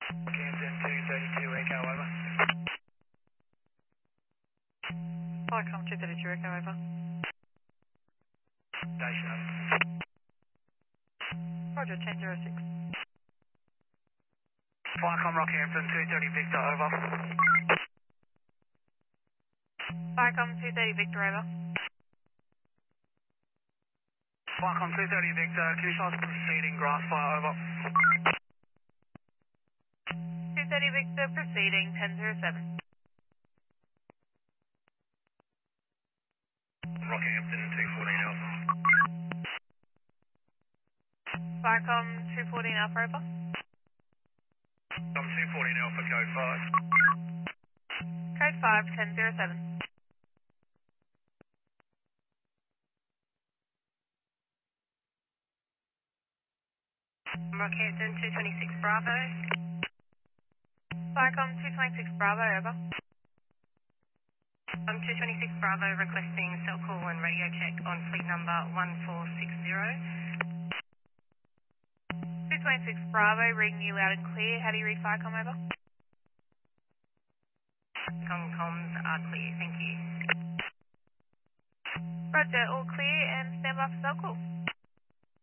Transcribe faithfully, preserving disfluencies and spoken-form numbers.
Rockhampton two thirty-two Echo, over. Viacom two thirty-two Echo, over. Station, over. Roger, ten zero six. Viacom Rockhampton two thirty Victor, over. Viacom two thirty Victor, over. Viacom two thirty Victor, can you show us proceeding grass fire, over. two thirty Victor, proceeding, ten zero seven. Rockhampton two fourteen Alpha. Viacom two fourteen Alpha, over. I'm two fourteen Alpha, code five. Code five, ten zero seven. Rockhampton two twenty-six Bravo. Viacom two twenty-six Bravo, over. I'm two twenty-six Bravo requesting cell call and radio check on fleet number one four six zero. two twenty-six Bravo, reading you loud and clear. How do you read Viacom, over? Com comms are clear, thank you. Roger, all clear and stand by for cell call.